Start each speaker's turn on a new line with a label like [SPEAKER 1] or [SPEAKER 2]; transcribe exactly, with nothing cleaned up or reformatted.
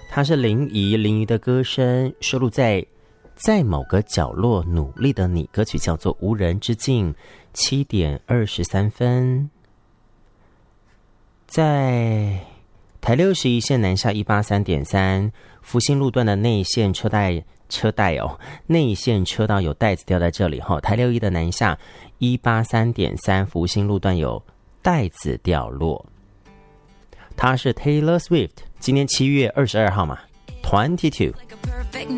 [SPEAKER 1] 它是林怡，林怡的歌声收录在在某个角落努力的你，歌曲叫做无人之境。七点二十三分，在台六十一线南下一八三点三，福兴路段的内线车带车带哦，内线车道有带子掉在这里哈、哦。台六一的南下一八三点三，福兴路段有带子掉落。他是 Taylor Swift， 今年七月二十二号嘛 ，twenty two。